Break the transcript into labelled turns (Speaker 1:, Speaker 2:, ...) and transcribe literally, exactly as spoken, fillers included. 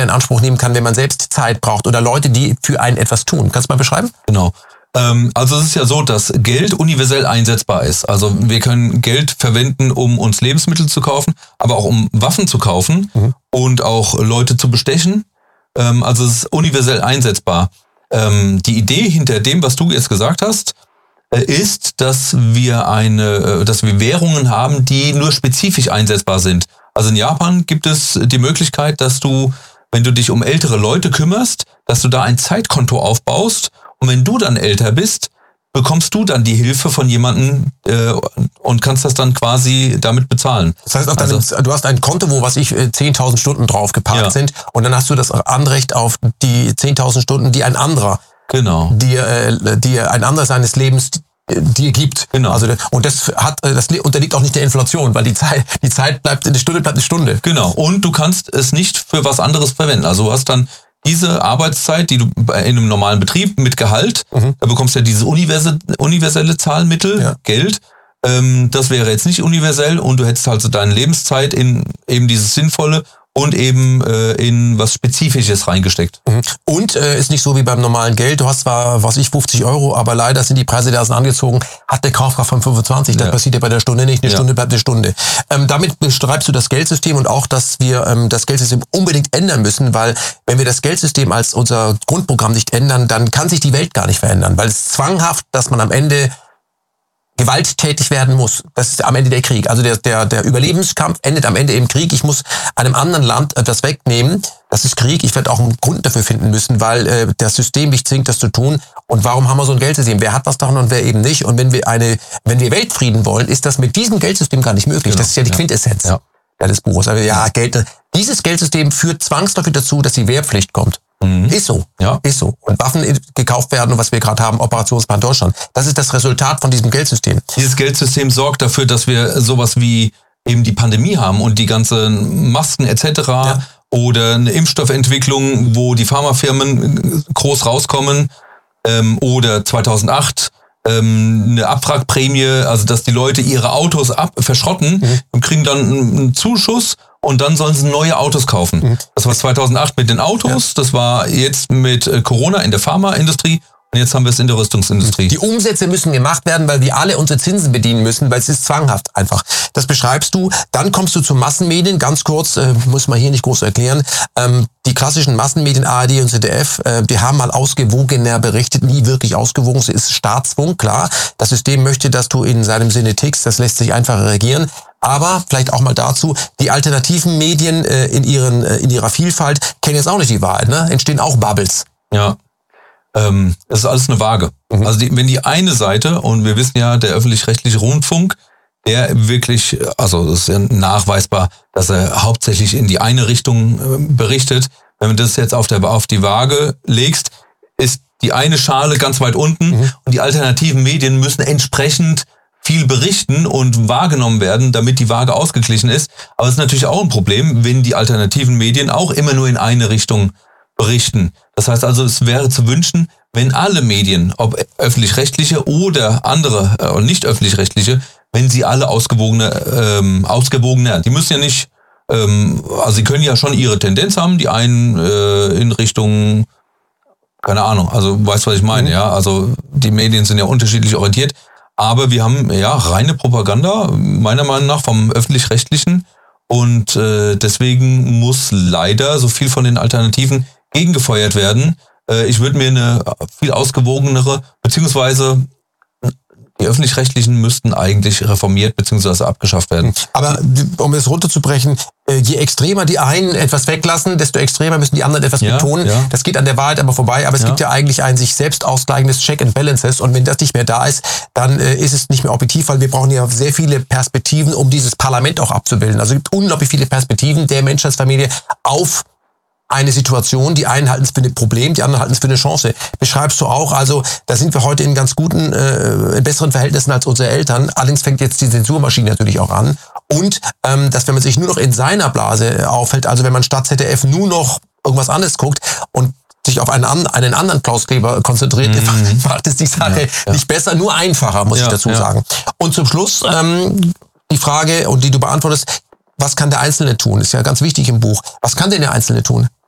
Speaker 1: später in Anspruch nehmen kann, wenn man selbst Zeit braucht oder Leute, die für einen etwas tun. Kannst du mal beschreiben?
Speaker 2: Genau. Also es ist ja so, dass Geld universell einsetzbar ist. Also wir können Geld verwenden, um uns Lebensmittel zu kaufen, aber auch um Waffen zu kaufen mhm. und auch Leute zu bestechen. Also es ist universell einsetzbar. Die Idee hinter dem, was du jetzt gesagt hast, ist, dass wir eine, dass wir Währungen haben, die nur spezifisch einsetzbar sind. Also in Japan gibt es die Möglichkeit, dass du, wenn du dich um ältere Leute kümmerst, dass du da ein Zeitkonto aufbaust. Und wenn du dann älter bist, bekommst du dann die Hilfe von jemandem äh, und kannst das dann quasi damit bezahlen.
Speaker 1: Das heißt, auf deinem, also, du hast ein Konto, wo, was ich, zehntausend Stunden drauf geparkt ja. sind und dann hast du das Anrecht auf die zehntausend Stunden, die ein anderer,
Speaker 2: genau.
Speaker 1: dir, äh, dir ein anderer seines Lebens dir gibt.
Speaker 2: Genau.
Speaker 1: Also, und das hat, das unterliegt auch nicht der Inflation, weil die Zeit, die Zeit bleibt, eine Stunde bleibt eine Stunde.
Speaker 2: Genau. Und du kannst es nicht für was anderes verwenden. Also du hast dann diese Arbeitszeit, die du in einem normalen Betrieb mit Gehalt, mhm. da bekommst du ja diese universelle, universelle Zahlmittel, ja. Geld. Ähm, das wäre jetzt nicht universell und du hättest also deine Lebenszeit in eben dieses Sinnvolle und eben äh, in was Spezifisches reingesteckt.
Speaker 1: Mhm. Und äh, ist nicht so wie beim normalen Geld. Du hast zwar, was ich, fünfzig Euro, aber leider sind die Preise der sind angezogen, hat eine Kaufkraft von fünfundzwanzig. Das ja. passiert ja bei der Stunde nicht. Eine ja. Stunde bleibt eine Stunde. Ähm, damit beschreibst du das Geldsystem und auch, dass wir ähm, das Geldsystem unbedingt ändern müssen, weil wenn wir das Geldsystem als unser Grundprogramm nicht ändern, dann kann sich die Welt gar nicht verändern, weil es ist zwanghaft, dass man am Ende gewalttätig werden muss. Das ist am Ende der Krieg. Also der, der, der Überlebenskampf endet am Ende im Krieg. Ich muss einem anderen Land etwas wegnehmen. Das ist Krieg. Ich werde auch einen Grund dafür finden müssen, weil äh, das System mich zwingt, das zu tun. Und warum haben wir so ein Geldsystem? Wer hat was davon und wer eben nicht? Und wenn wir eine, wenn wir Weltfrieden wollen, ist das mit diesem Geldsystem gar nicht möglich. Genau. Das ist ja die ja. Quintessenz ja. des Buches. Also ja, Geld. Dieses Geldsystem führt zwangsläufig dazu, dass die Wehrpflicht kommt. Mhm. Ist so,
Speaker 2: ja.
Speaker 1: ist so. Und Waffen gekauft werden und was wir gerade haben, Operationsplan Deutschland. Das ist das Resultat von diesem Geldsystem.
Speaker 2: Dieses Geldsystem sorgt dafür, dass wir sowas wie eben die Pandemie haben und die ganzen Masken et cetera. Ja. Oder eine Impfstoffentwicklung, wo die Pharmafirmen groß rauskommen. Ähm, oder zweitausendacht ähm, eine Abwrackprämie, also dass die Leute ihre Autos ab verschrotten mhm. und kriegen dann einen Zuschuss. Und dann sollen sie neue Autos kaufen. Mhm. Das war zweitausendacht mit den Autos, ja. das war jetzt mit Corona in der Pharmaindustrie und jetzt haben wir es in der Rüstungsindustrie.
Speaker 1: Die Umsätze müssen gemacht werden, weil wir alle unsere Zinsen bedienen müssen, weil es ist zwanghaft einfach. Das beschreibst du. Dann kommst du zu Massenmedien, ganz kurz, äh, muss man hier nicht groß erklären. Ähm, die klassischen Massenmedien, A R D und Z D F, äh, die haben mal ausgewogener berichtet, nie wirklich ausgewogen. Es ist Staatsfunk, klar. Das System möchte, dass du in seinem Sinne tickst, das lässt sich einfacher regieren. Aber vielleicht auch mal dazu, die alternativen Medien äh, in ihren äh, in ihrer Vielfalt kennen jetzt auch nicht die Wahrheit, ne? Entstehen auch Bubbles.
Speaker 2: Ja, ähm, es ist alles eine Waage. Mhm. Also die, wenn die eine Seite, und wir wissen ja, der öffentlich-rechtliche Rundfunk, der wirklich, also es ist ja nachweisbar, dass er hauptsächlich in die eine Richtung äh, berichtet. Wenn du das jetzt auf der auf die Waage legst, ist die eine Schale ganz weit unten mhm. und die alternativen Medien müssen entsprechend viel berichten und wahrgenommen werden, damit die Waage ausgeglichen ist. Aber es ist natürlich auch ein Problem, wenn die alternativen Medien auch immer nur in eine Richtung berichten. Das heißt also, es wäre zu wünschen, wenn alle Medien, ob öffentlich-rechtliche oder andere, äh, nicht öffentlich-rechtliche, wenn sie alle ausgewogener, ähm, ausgewogener, die müssen ja nicht, ähm, also sie können ja schon ihre Tendenz haben, die einen äh, in Richtung, keine Ahnung, also weißt du, was ich meine, mhm. ja, also die Medien sind ja unterschiedlich orientiert. Aber wir haben ja reine Propaganda, meiner Meinung nach, vom Öffentlich-Rechtlichen. Und äh, deswegen muss leider so viel von den Alternativen gegengefeuert werden. Äh, ich würde mir eine viel ausgewogenere, beziehungsweise die Öffentlich-Rechtlichen müssten eigentlich reformiert bzw. abgeschafft werden.
Speaker 1: Aber um es runterzubrechen, je extremer die einen etwas weglassen, desto extremer müssen die anderen etwas
Speaker 2: ja,
Speaker 1: betonen.
Speaker 2: Ja.
Speaker 1: Das geht an der Wahrheit aber vorbei. Aber es
Speaker 2: ja.
Speaker 1: gibt ja eigentlich ein sich selbst ausgleichendes Check and Balances. Und wenn das nicht mehr da ist, dann äh, ist es nicht mehr objektiv, weil wir brauchen ja sehr viele Perspektiven, um dieses Parlament auch abzubilden. Also es gibt unglaublich viele Perspektiven der Menschheitsfamilie auf eine Situation, die einen halten es für ein Problem, die anderen halten es für eine Chance. Beschreibst du auch, also da sind wir heute in ganz guten, äh, in besseren Verhältnissen als unsere Eltern. Allerdings fängt jetzt die Zensurmaschine natürlich auch an. Und ähm, dass wenn man sich nur noch in seiner Blase aufhält, also wenn man statt Z D F nur noch irgendwas anderes guckt und sich auf einen, einen anderen Klaus Kleber konzentriert, mhm. macht es die Sache ja, ja. nicht besser, nur einfacher, muss ja, ich dazu ja. sagen. Und zum Schluss ähm, die Frage, und die du beantwortest, was kann der Einzelne tun? Ist ja ganz wichtig im Buch. Was kann denn der Einzelne tun?